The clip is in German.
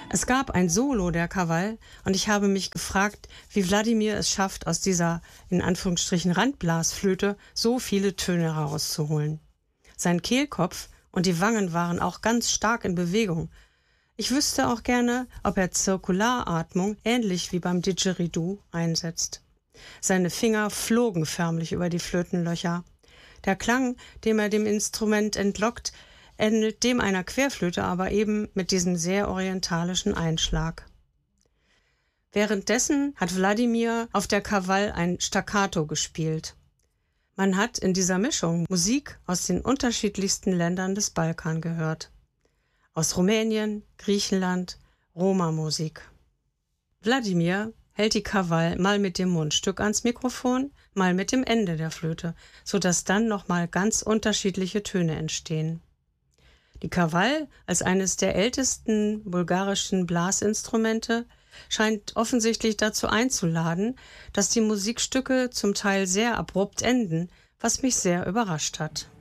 Es gab ein Solo der Krawall und ich habe mich gefragt, wie Wladimir es schafft, aus dieser, in Anführungsstrichen, Randblasflöte so viele Töne herauszuholen. Sein Kehlkopf und die Wangen waren auch ganz stark in Bewegung. Ich wüsste auch gerne, ob er Zirkularatmung ähnlich wie beim Didgeridoo einsetzt. Seine Finger flogen förmlich über die Flötenlöcher. Der Klang, dem er dem Instrument entlockt, ähnelt dem einer Querflöte, aber eben mit diesem sehr orientalischen Einschlag. Währenddessen hat Wladimir auf der Krawall ein Staccato gespielt. Man hat in dieser Mischung Musik aus den unterschiedlichsten Ländern des Balkan gehört. Aus Rumänien, Griechenland, Roma-Musik. Wladimir hält die Krawall mal mit dem Mundstück ans Mikrofon, mal mit dem Ende der Flöte, sodass dann nochmal ganz unterschiedliche Töne entstehen. Die Krawall, als eines der ältesten bulgarischen Blasinstrumente, scheint offensichtlich dazu einzuladen, dass die Musikstücke zum Teil sehr abrupt enden, was mich sehr überrascht hat.